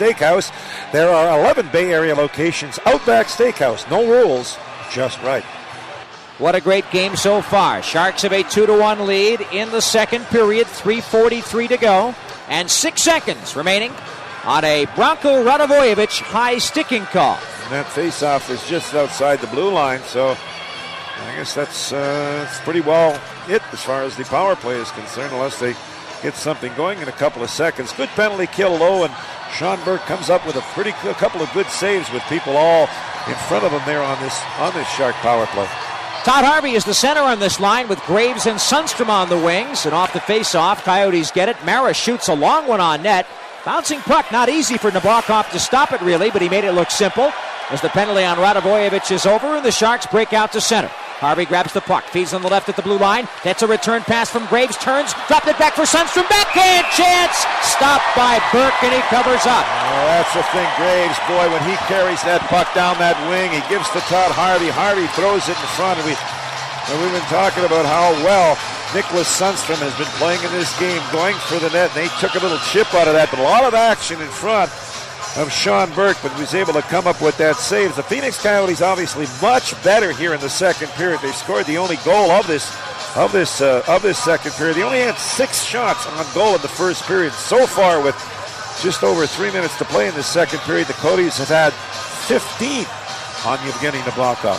Steakhouse. There are 11 Bay Area locations. Outback Steakhouse, no rules, just right. What a great game so far. Sharks have a 2-1 lead in the second period, 3:43 to go, and 6 seconds remaining on a Branko Radivojevic high sticking call. And that face-off is just outside the blue line, so I guess that's pretty well it as far as the power play is concerned, unless they get something going in a couple of seconds. Good penalty kill low, and Sean Burke comes up with a couple of good saves with people all in front of him there on this Shark power play. Todd Harvey is the center on this line with Graves and Sundstrom on the wings, and off the face-off, Coyotes get it. Mara shoots a long one on net. Bouncing puck, not easy for Nabokov to stop it really, but he made it look simple as the penalty on Radivojevic is over and the Sharks break out to center. Harvey grabs the puck, feeds on the left at the blue line. That's a return pass from Graves, turns, dropped it back for Sundstrom, backhand chance! Stopped by Burke and he covers up. Oh, that's the thing, Graves, boy, when he carries that puck down that wing, he gives to Todd Harvey. Harvey throws it in front, and we've been talking about how well Nicholas Sundstrom has been playing in this game, going for the net, and they took a little chip out of that, but a lot of action in front of Sean Burke, but he was able to come up with that save. The Phoenix Coyotes obviously much better here in the second period. They scored the only goal of this second period. They only had 6 shots on goal in the first period. So far, with just over 3 minutes to play in the second period, the Coyotes have had 15 on Evgeny Nabokov.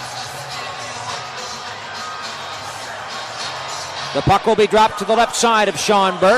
The puck will be dropped to the left side of Sean Burke.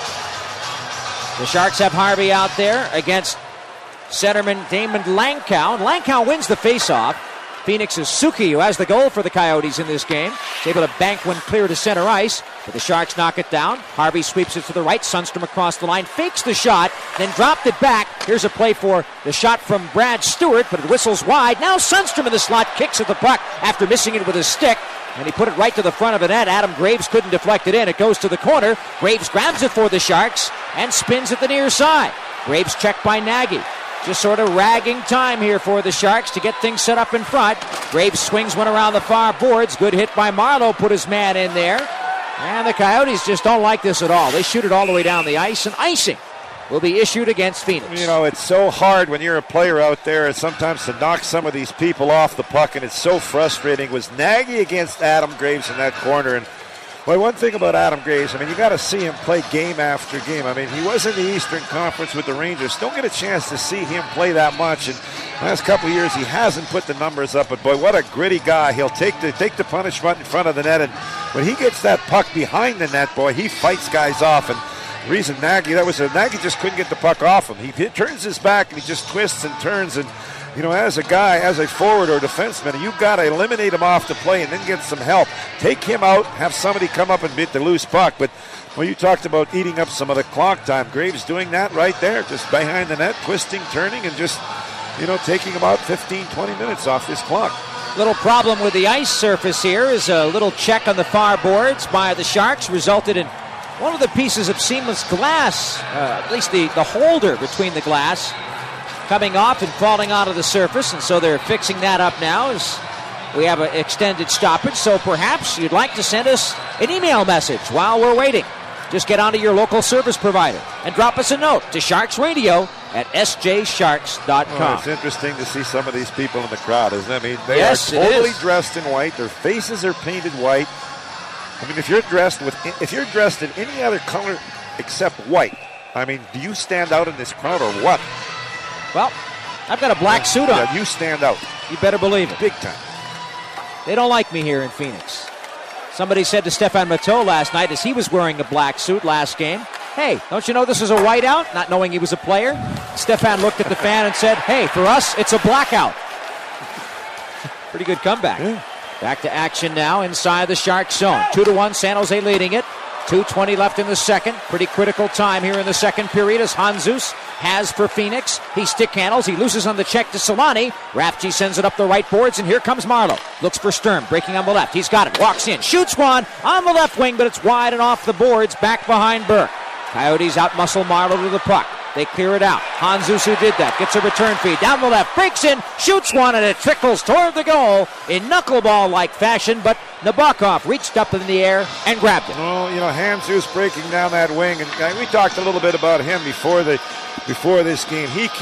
The Sharks have Harvey out there against centerman Damon Langkow. Langkow wins the faceoff. Phoenix's Suki, who has the goal for the Coyotes in this game, is able to bank one clear to center ice, but the Sharks knock it down. Harvey sweeps it to the right. Sundstrom across the line, fakes the shot, then dropped it back. Here's a play for the shot from Brad Stewart, but it whistles wide. Now Sundstrom in the slot kicks at the puck after missing it with his stick, and he put it right to the front of the net. Adam Graves couldn't deflect it in. It goes to the corner. Graves grabs it for the Sharks and spins at the near side. Graves checked by Nagy. Just sort of ragging time here for the Sharks to get things set up in front. Graves swings one around the far boards. Good hit by Marleau, put his man in there. And the Coyotes just don't like this at all. They shoot it all the way down the ice, and icing will be issued against Phoenix. You know, it's so hard when you're a player out there and sometimes to knock some of these people off the puck, and it's so frustrating. It was Nagy against Adam Graves in that corner, and well, one thing about Adam Graves, I mean, you got to see him play game after game. I mean, he was in the Eastern Conference with the Rangers. Don't get a chance to see him play that much. And last couple of years, he hasn't put the numbers up. But boy, what a gritty guy! He'll take the punishment in front of the net, and when he gets that puck behind the net, boy, he fights guys off. And the reason Nagy just couldn't get the puck off him. He turns his back and he just twists and turns. And you know, as a forward or defenseman, you've got to eliminate him off the play and then get some help. Take him out, have somebody come up and beat the loose puck. But, well, you talked about eating up some of the clock time. Graves doing that right there, just behind the net, twisting, turning, and just, you know, taking about 15, 20 minutes off this clock. Little problem with the ice surface here is a little check on the far boards by the Sharks resulted in one of the pieces of seamless glass, at least the holder between the glass, coming off and falling onto the surface, and so they're fixing that up now as we have an extended stoppage. So perhaps you'd like to send us an email message while we're waiting. Just get onto your local service provider and drop us a note to Sharks Radio at sjsharks.com. Oh, it's interesting to see some of these people in the crowd, isn't it? I mean, they are totally dressed in white. Their faces are painted white. I mean, if you're dressed in any other color except white, I mean, do you stand out in this crowd or what? Well, I've got a black suit on. Yeah, you stand out. You better believe it. Big time. They don't like me here in Phoenix. Somebody said to Stefan Matteau last night as he was wearing a black suit last game, "Hey, don't you know this is a whiteout?" Not knowing he was a player. Stefan looked at the fan and said, "Hey, for us, it's a blackout." Pretty good comeback. Yeah. Back to action now inside the Sharks zone. 2-1, San Jose leading it. 2:20 left in the second. Pretty critical time here in the second period as Jesus has for Phoenix. He stick handles. He loses on the check to Solani. Rafji sends it up the right boards, and here comes Marleau. Looks for Sturm, breaking on the left. He's got it. Walks in. Shoots one on the left wing, but it's wide and off the boards, back behind Burke. Coyotes outmuscle Marleau to the puck. They clear it out. Jesus, who did that, gets a return feed. Down the left, breaks in, shoots one, and it trickles toward the goal in knuckleball-like fashion, but Nabokov reached up in the air and grabbed it. Oh, you know, Jesus breaking down that wing, and we talked a little bit about him before this game. He